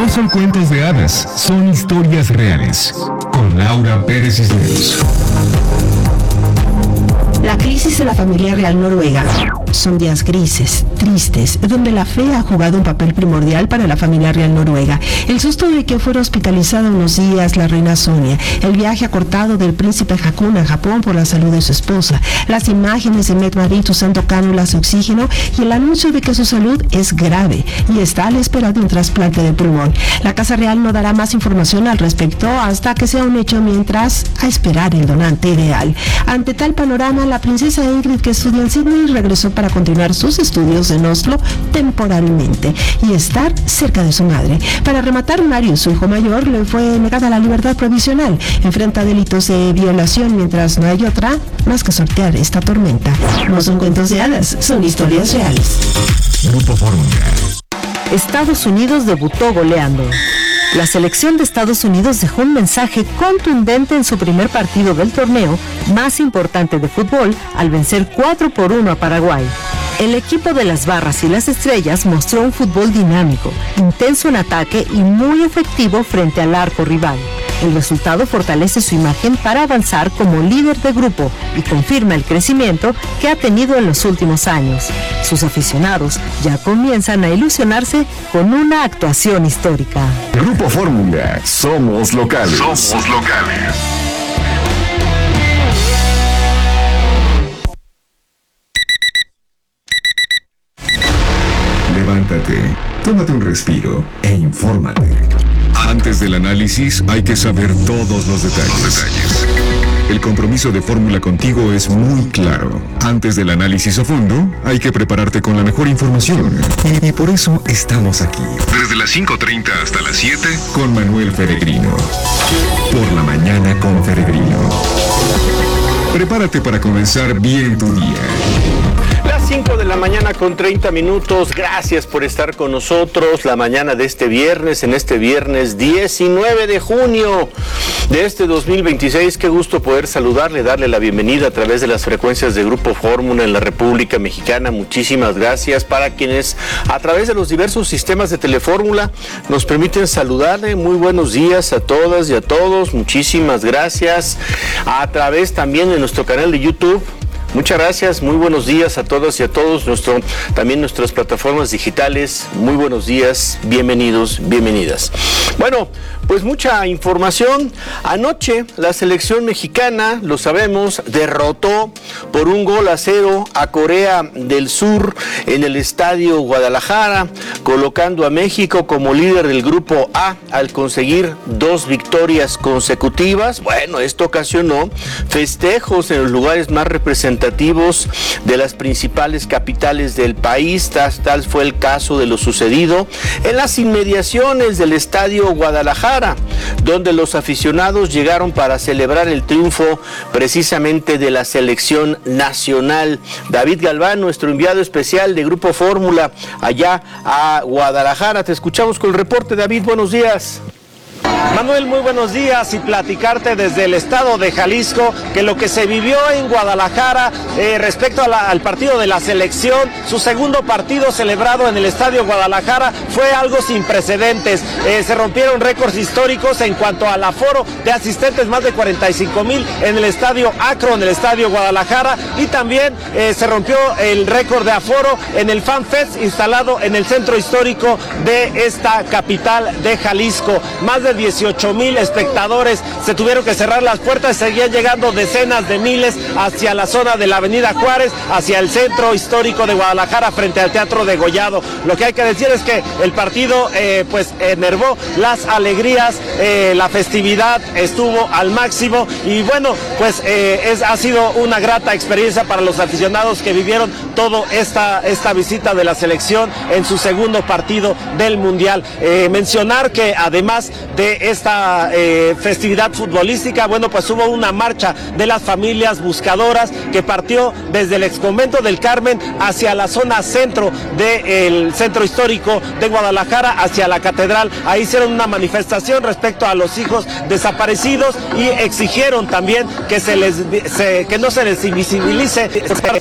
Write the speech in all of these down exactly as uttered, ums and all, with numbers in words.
No son cuentos de hadas, son historias reales. Con Laura Pérez Cisneros. La crisis de la familia real noruega son días grises, tristes, donde la fe ha jugado un papel primordial para la familia real noruega. El susto de que fuera hospitalizada unos días la reina Sonia, el viaje acortado del príncipe Haakon a Japón por la salud de su esposa, las imágenes de Mette-Marit usando cánulas de oxígeno y el anuncio de que su salud es grave y está a la espera de un trasplante de pulmón. La Casa Real no dará más información al respecto hasta que sea un hecho, mientras a esperar el donante ideal. Ante tal panorama, la princesa Ingrid, que estudia en Sydney, regresó para continuar sus estudios en Oslo temporalmente y estar cerca de su madre. Para rematar, Marius, su hijo mayor, le fue negada la libertad provisional. Enfrenta delitos de violación, mientras no hay otra más que sortear esta tormenta. No son cuentos de hadas, son historias reales. Grupo Fórmula. Estados Unidos debutó goleando. La selección de Estados Unidos dejó un mensaje contundente en su primer partido del torneo más importante de fútbol al vencer cuatro por uno a Paraguay. El equipo de las Barras y las Estrellas mostró un fútbol dinámico, intenso en ataque y muy efectivo frente al arco rival. El resultado fortalece su imagen para avanzar como líder de grupo y confirma el crecimiento que ha tenido en los últimos años. Sus aficionados ya comienzan a ilusionarse con una actuación histórica. Grupo Fórmula, somos locales. Somos locales. Levántate, tómate un respiro e infórmate. Antes del análisis hay que saber todos los detalles. Los detalles. El compromiso de Fórmula contigo es muy claro. Antes del análisis a fondo, hay que prepararte con la mejor información. Y, y por eso estamos aquí. Desde las cinco treinta hasta las siete, con Manuel Peregrino. Por la mañana con Peregrino. Prepárate para comenzar bien tu día. Las cinco de la mañana con treinta minutos, gracias por estar con nosotros la mañana de este viernes, en este viernes diecinueve de junio de este dos mil veintiséis. Qué gusto poder saludarle, darle la bienvenida a través de las frecuencias de Grupo Fórmula en la República Mexicana. Muchísimas gracias para quienes a través de los diversos sistemas de Telefórmula nos permiten saludarle. Muy buenos días a todas y a todos, muchísimas gracias. A través también de nuestro canal de YouTube. Muchas gracias, muy buenos días a todas y a todos, nuestro, también nuestras plataformas digitales, muy buenos días, bienvenidos, bienvenidas. Bueno, pues mucha información. Anoche la selección mexicana, lo sabemos, derrotó por un gol a cero a Corea del Sur en el Estadio Guadalajara, colocando a México como líder del Grupo A al conseguir dos victorias consecutivas. Bueno, esto ocasionó festejos en los lugares más representativos de las principales capitales del país. Tal, tal fue el caso de lo sucedido en las inmediaciones del Estadio Guadalajara, donde los aficionados llegaron para celebrar el triunfo precisamente de la selección nacional. David Galván, nuestro enviado especial de Grupo Fórmula allá a Guadalajara. Te escuchamos con el reporte, David, buenos días. Manuel, muy buenos días, y platicarte desde el estado de Jalisco que lo que se vivió en Guadalajara eh, respecto a la, al partido de la selección, su segundo partido celebrado en el Estadio Guadalajara, fue algo sin precedentes. Eh, se rompieron récords históricos en cuanto al aforo de asistentes, más de cuarenta y cinco mil en el Estadio Akron, en el Estadio Guadalajara, y también eh, se rompió el récord de aforo en el Fan Fest instalado en el centro histórico de esta capital de Jalisco. Más de dieciocho mil espectadores, se tuvieron que cerrar las puertas, seguían llegando decenas de miles hacia la zona de la Avenida Juárez, hacia el centro histórico de Guadalajara, frente al Teatro Degollado. Lo que hay que decir es que el partido eh, pues enervó las alegrías, eh, la festividad estuvo al máximo, y bueno, pues eh, es, ha sido una grata experiencia para los aficionados que vivieron toda esta, esta visita de la selección en su segundo partido del Mundial. Eh, mencionar que además de de esta eh, festividad futbolística, bueno, pues hubo una marcha de las familias buscadoras que partió desde el exconvento del Carmen hacia la zona centro del centro histórico de Guadalajara, hacia la catedral. Ahí hicieron una manifestación respecto a los hijos desaparecidos y exigieron también que se les se, que no se les invisibilice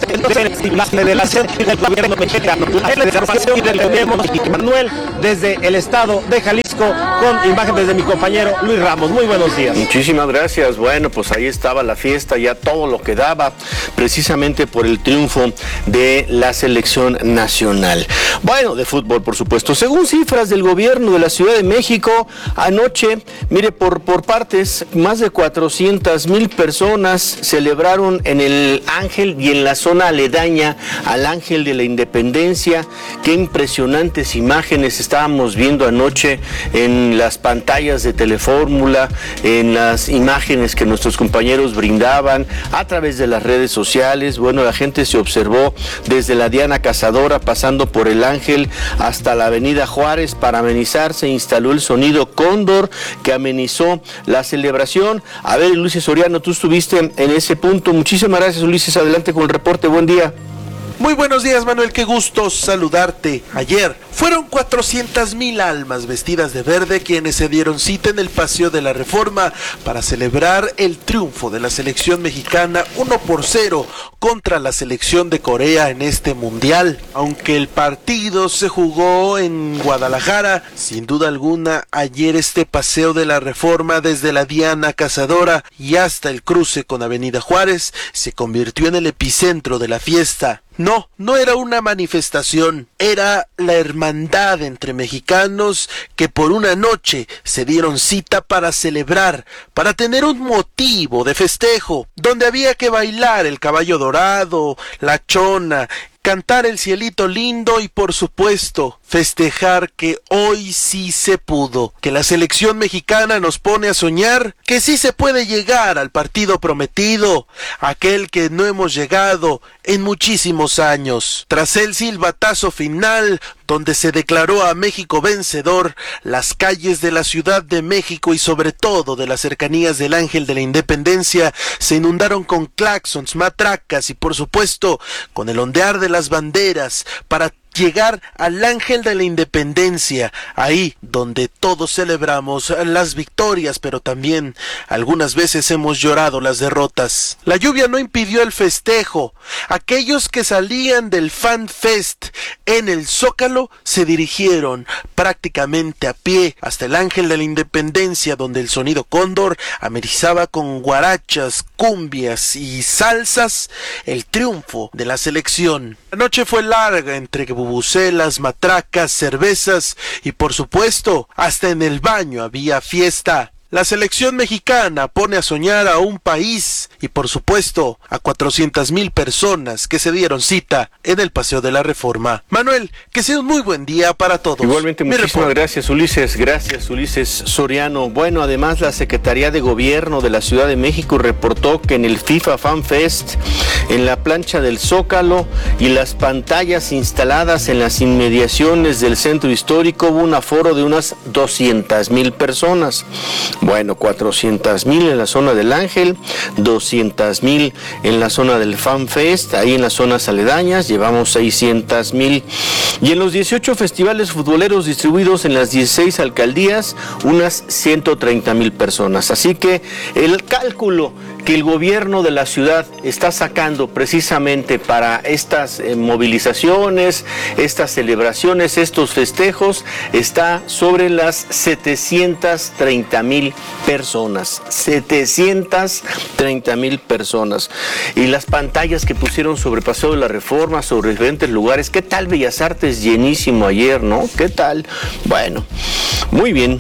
la federación del gobierno mexicano. La información del gobierno Manuel desde el estado de Jalisco, con imágenes de mi compañero Luis Ramos. Muy buenos días. Muchísimas gracias. Bueno, pues ahí estaba la fiesta, ya todo lo que daba, precisamente por el triunfo de la selección nacional. Bueno, de fútbol, por supuesto. Según cifras del gobierno de la Ciudad de México, anoche, mire, por, por partes, más de cuatrocientas mil personas celebraron en el Ángel y en la zona aledaña al Ángel de la Independencia. Qué impresionantes imágenes estábamos viendo anoche en las pantallas de Telefórmula, en las imágenes que nuestros compañeros brindaban a través de las redes sociales. Bueno, la gente se observó desde la Diana Cazadora, pasando por el Ángel hasta la Avenida Juárez. Para amenizar se instaló el sonido Cóndor, que amenizó la celebración. A ver, Ulises Soriano, tú estuviste en ese punto. Muchísimas gracias, Ulises. Adelante con el reporte. Buen día. Muy buenos días, Manuel, qué gusto saludarte. Ayer fueron cuatrocientas mil almas vestidas de verde quienes se dieron cita en el Paseo de la Reforma para celebrar el triunfo de la selección mexicana uno por cero contra la selección de Corea en este mundial. Aunque el partido se jugó en Guadalajara, sin duda alguna, ayer este Paseo de la Reforma desde la Diana Cazadora y hasta el cruce con Avenida Juárez se convirtió en el epicentro de la fiesta. No, no era una manifestación, era la hermandad entre mexicanos que por una noche se dieron cita para celebrar, para tener un motivo de festejo, donde había que bailar el caballo dorado, la chona, cantar el cielito lindo y por supuesto festejar que hoy sí se pudo, que la selección mexicana nos pone a soñar que sí se puede llegar al partido prometido, aquel que no hemos llegado en muchísimos años. Tras el silbatazo final, donde se declaró a México vencedor, las calles de la Ciudad de México y sobre todo de las cercanías del Ángel de la Independencia se inundaron con claxons, matracas y por supuesto con el ondear de las banderas para llegar al Ángel de la Independencia, ahí donde todos celebramos las victorias, pero también algunas veces hemos llorado las derrotas. La lluvia no impidió el festejo. Aquellos que salían del Fan Fest en el Zócalo se dirigieron prácticamente a pie hasta el Ángel de la Independencia, donde el sonido Cóndor amenizaba con guarachas, cumbias y salsas el triunfo de la selección. La noche fue larga entre bubucelas, matracas, cervezas y por supuesto hasta en el baño había fiesta. La selección mexicana pone a soñar a un país y por supuesto a cuatrocientas mil personas que se dieron cita en el Paseo de la Reforma. Manuel, que sea un muy buen día para todos. Igualmente, Mi muchísimas report. gracias Ulises, gracias Ulises Soriano. Bueno, además la Secretaría de Gobierno de la Ciudad de México reportó que en el FIFA Fan Fest, en la plancha del Zócalo y las pantallas instaladas en las inmediaciones del centro histórico hubo un aforo de unas doscientas mil personas. Bueno, cuatrocientas mil en la zona del Ángel, doscientas mil en la zona del Fan Fest, ahí en las zonas aledañas llevamos seiscientas mil. Y en los dieciocho festivales futboleros distribuidos en las dieciséis alcaldías, unas ciento treinta mil personas. Así que el cálculo que el gobierno de la ciudad está sacando precisamente para estas eh, movilizaciones, estas celebraciones, estos festejos, está sobre las setecientas treinta mil personas, setecientas treinta mil personas. Y las pantallas que pusieron sobre Paseo de la Reforma, sobre diferentes lugares, ¿qué tal Bellas Artes? Llenísimo ayer, ¿no? ¿Qué tal? Bueno, muy bien.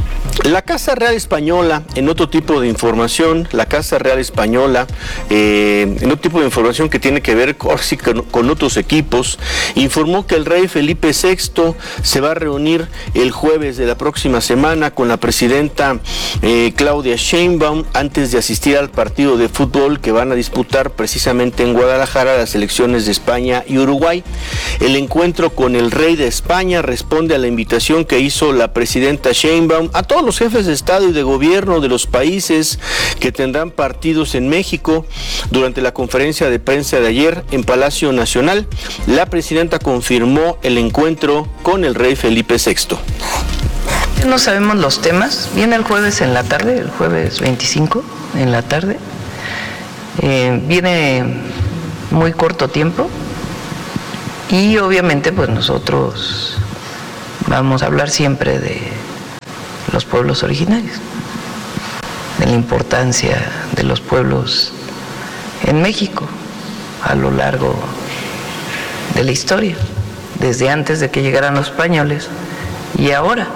La Casa Real Española, en otro tipo de información, la Casa Real Española, eh, en otro tipo de información que tiene que ver con, con otros equipos, informó que el rey Felipe sexto se va a reunir el jueves de la próxima semana con la presidenta eh, Claudia Sheinbaum antes de asistir al partido de fútbol que van a disputar precisamente en Guadalajara las selecciones de España y Uruguay. El encuentro con el rey de España responde a la invitación que hizo la presidenta Sheinbaum a todos todos los jefes de Estado y de gobierno de los países que tendrán partidos en México. Durante la conferencia de prensa de ayer en Palacio Nacional, la presidenta confirmó el encuentro con el rey Felipe sexto. No sabemos los temas. Viene el jueves en la tarde, el jueves veinticinco en la tarde. Eh, viene muy corto tiempo y obviamente pues nosotros vamos a hablar siempre de los pueblos originarios, de la importancia de los pueblos en México a lo largo de la historia, desde antes de que llegaran los españoles y ahora,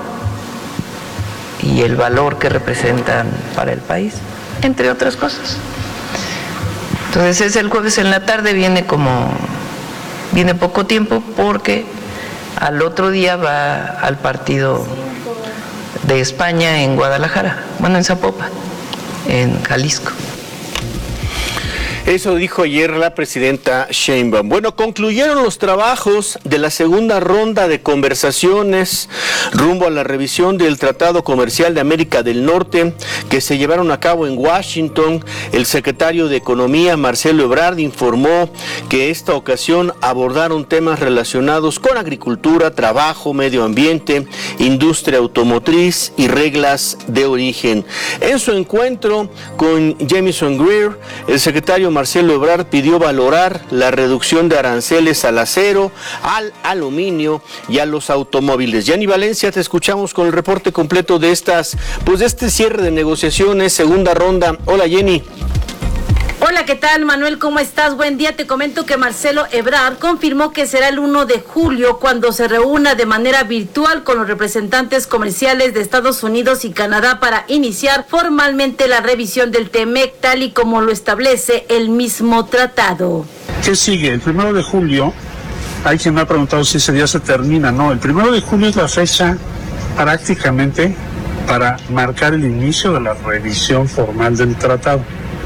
y el valor que representan para el país, entre otras cosas. Entonces es el jueves en la tarde, viene como, viene poco tiempo porque al otro día va al partido de España en Guadalajara, bueno, en Zapopan, en Jalisco. Eso dijo ayer la presidenta Sheinbaum. Bueno, concluyeron los trabajos de la segunda ronda de conversaciones rumbo a la revisión del Tratado Comercial de América del Norte que se llevaron a cabo en Washington. El secretario de Economía, Marcelo Ebrard, informó que esta ocasión abordaron temas relacionados con agricultura, trabajo, medio ambiente, industria automotriz y reglas de origen. En su encuentro con Jamieson Greer, el secretario Marcelo Ebrard pidió valorar la reducción de aranceles al acero, al aluminio y a los automóviles. Jenny Valencia, te escuchamos con el reporte completo de estas, pues de este cierre de negociaciones, segunda ronda. Hola, Jenny. Hola, ¿qué tal, Manuel? ¿Cómo estás? Buen día. Te comento que Marcelo Ebrard confirmó que será el uno de julio cuando se reúna de manera virtual con los representantes comerciales de Estados Unidos y Canadá para iniciar formalmente la revisión del TEMEC, tal y como lo establece el mismo tratado. ¿Qué sigue? El primero de julio, hay quien me ha preguntado si ese día se termina. No, el primero de julio es la fecha prácticamente para marcar el inicio de la revisión formal del tratado.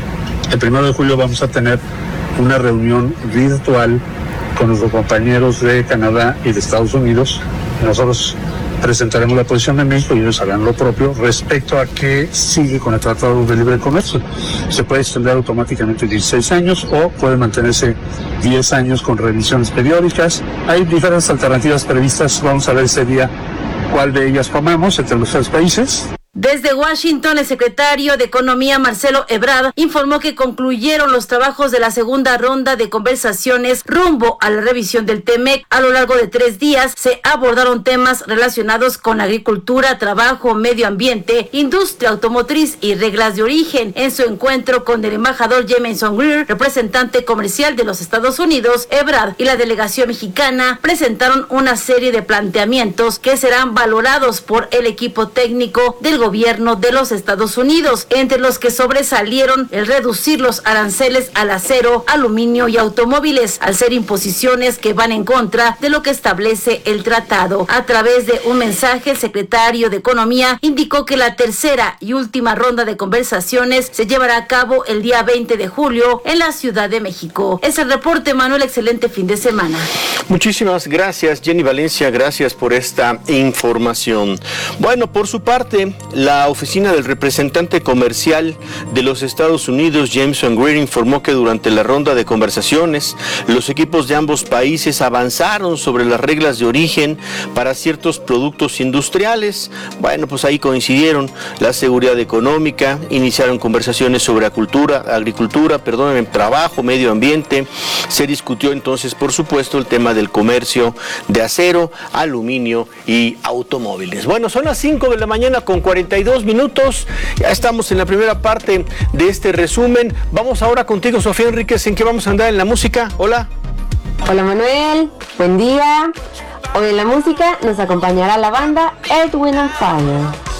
El primero de julio vamos a tener una reunión virtual con nuestros compañeros de Canadá y de Estados Unidos. Nosotros presentaremos la posición de México y ellos harán lo propio respecto a qué sigue con el Tratado de Libre Comercio. Se puede extender automáticamente dieciséis años o puede mantenerse diez años con revisiones periódicas. Hay diferentes alternativas previstas. Vamos a ver ese día cuál de ellas tomamos entre los tres países. Desde Washington, el secretario de Economía, Marcelo Ebrard, informó que concluyeron los trabajos de la segunda ronda de conversaciones rumbo a la revisión del TEMEC. A lo largo de tres días se abordaron temas relacionados con agricultura, trabajo, medio ambiente, industria automotriz y reglas de origen. En su encuentro con el embajador Jamieson Greer, representante comercial de los Estados Unidos, Ebrard y la delegación mexicana presentaron una serie de planteamientos que serán valorados por el equipo técnico del gobierno de los Estados Unidos, entre los que sobresalieron el reducir los aranceles al acero, aluminio y automóviles, al ser imposiciones que van en contra de lo que establece el tratado. A través de un mensaje, el secretario de Economía indicó que la tercera y última ronda de conversaciones se llevará a cabo el día veinte de julio en la Ciudad de México. Es el reporte, Manuel. Excelente fin de semana. Muchísimas gracias, Jenny Valencia. Gracias por esta información. Bueno, por su parte, la oficina del representante comercial de los Estados Unidos, Jamieson Greer, informó que durante la ronda de conversaciones, los equipos de ambos países avanzaron sobre las reglas de origen para ciertos productos industriales. Bueno, pues ahí coincidieron la seguridad económica, iniciaron conversaciones sobre agricultura, agricultura, perdón, trabajo, medio ambiente. Se discutió entonces, por supuesto, el tema del comercio de acero, aluminio y automóviles. Bueno, son las cinco de la mañana con cuarenta y dos minutos. Ya estamos en la primera parte de este resumen. Vamos ahora contigo, Sofía Enríquez. ¿En qué vamos a andar en la música? Hola. Hola, Manuel. Buen día. Hoy en la música nos acompañará la banda Earth, Wind and Fire.